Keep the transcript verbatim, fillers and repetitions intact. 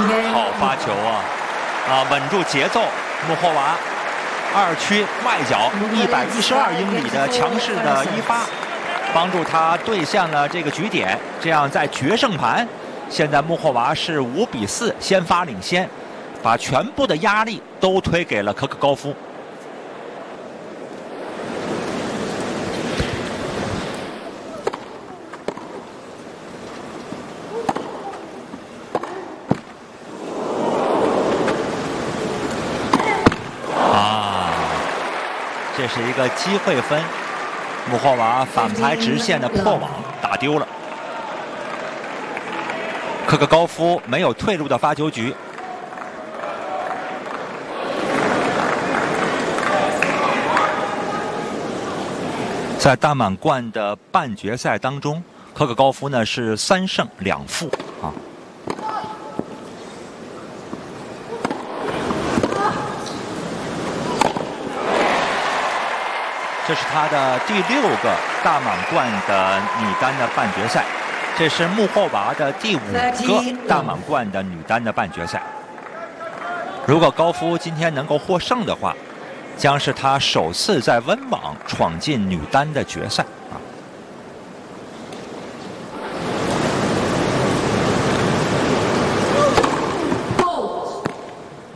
好发球啊！啊，稳住节奏，穆霍娃二区外角一百一十二英里的强势的一发，帮助他兑现了这个局点。这样在决胜盘，现在穆霍娃是五比四先发领先，把全部的压力都推给了可可高夫。这是一个机会分，穆霍娃反拍直线的破网打丢了。可可高夫没有退路的发球局。在大满贯的半决赛当中，可可高夫呢是三胜两负啊。这是他的第六个大满贯的女单的半决赛，这是穆霍娃的第五个大满贯的女单的半决赛。如果高夫今天能够获胜的话，将是他首次在温网闯进女单的决赛啊。